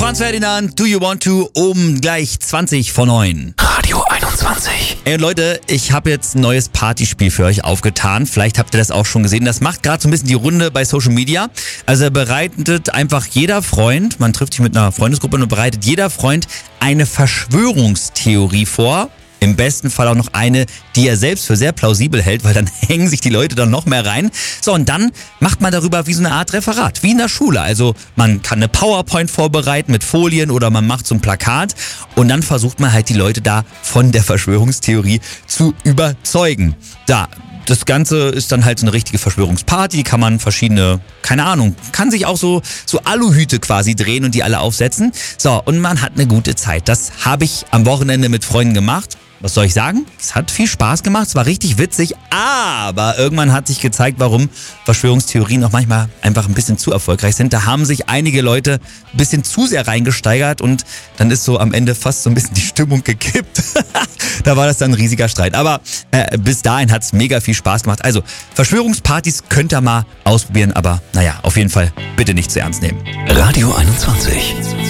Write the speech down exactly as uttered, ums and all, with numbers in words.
Franz Ferdinand, Do You Want To, um gleich zwanzig vor neun. Radio einundzwanzig. Ey Leute, ich habe jetzt ein neues Partyspiel für euch aufgetan. Vielleicht habt ihr das auch schon gesehen. Das macht gerade so ein bisschen die Runde bei Social Media. Also bereitet einfach jeder Freund, man trifft sich mit einer Freundesgruppe und bereitet jeder Freund eine Verschwörungstheorie vor. Im besten Fall auch noch eine, die er selbst für sehr plausibel hält, weil dann hängen sich die Leute dann noch mehr rein. So, und dann macht man darüber wie so eine Art Referat, wie in der Schule. Also man kann eine PowerPoint vorbereiten mit Folien oder man macht so ein Plakat und dann versucht man halt die Leute da von der Verschwörungstheorie zu überzeugen. Da. Das Ganze ist dann halt so eine richtige Verschwörungsparty, kann man verschiedene, keine Ahnung, kann sich auch so, so Aluhüte quasi drehen und die alle aufsetzen. So, und man hat eine gute Zeit. Das habe ich am Wochenende mit Freunden gemacht. Was soll ich sagen? Es hat viel Spaß gemacht, es war richtig witzig, aber irgendwann hat sich gezeigt, warum Verschwörungstheorien auch manchmal einfach ein bisschen zu erfolgreich sind. Da haben sich einige Leute ein bisschen zu sehr reingesteigert und dann ist so am Ende fast so ein bisschen die Stimmung gekippt. Da war das dann ein riesiger Streit. Aber äh, bis dahin hat es mega viel Spaß gemacht. Also Verschwörungspartys könnt ihr mal ausprobieren, aber naja, auf jeden Fall bitte nicht zu ernst nehmen. Radio einundzwanzig.